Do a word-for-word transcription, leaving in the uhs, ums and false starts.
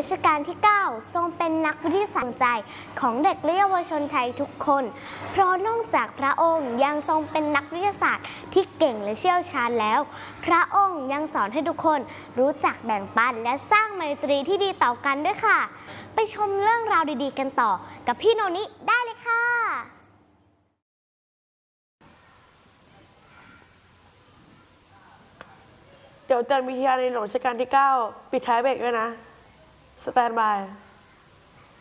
รัชกาลที่ เก้า ทรงเป็นนักวิทยาศาสตร์ใจของเด็กและเยาวชนไทยทุกคนเพราะนอกจากพระองค์ยังทรงเป็นนักวิทยาศาสตร์ที่เก่งและเชี่ยวชาญแล้วพระองค์ยังสอนให้ทุกคนรู้จักแบ่งปันและสร้างไมตรีที่ดีต่อกันด้วยค่ะไปชมเรื่องราวดีๆกันต่อกับพี่โนนิได้เลยค่ะเดี๋ยวเตือนวิทยาในหลวงรัชกาลที่ เก้า ปิดท้ายเบรกด้วยนะ สแตนบาย